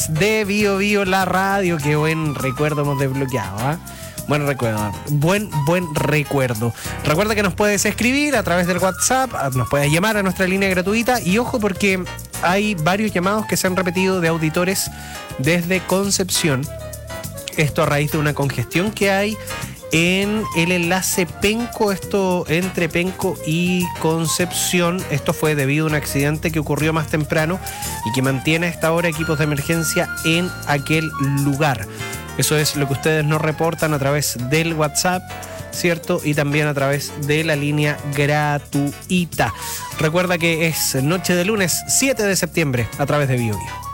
través de Bio Bio la radio. Qué buen recuerdo hemos desbloqueado, ¿ah? Buen recuerdo. Recuerda que nos puedes escribir a través del WhatsApp, nos puedes llamar a nuestra línea gratuita y ojo porque hay varios llamados que se han repetido de auditores desde Concepción. Esto a raíz de una congestión que hay en el enlace Penco, esto entre Penco y Concepción. Esto fue debido a un accidente que ocurrió más temprano y que mantiene a esta hora equipos de emergencia en aquel lugar. Eso es lo que ustedes nos reportan a través del WhatsApp, ¿cierto? Y también a través de la línea gratuita. Recuerda que es noche de lunes 7 de septiembre a través de Bio Bio.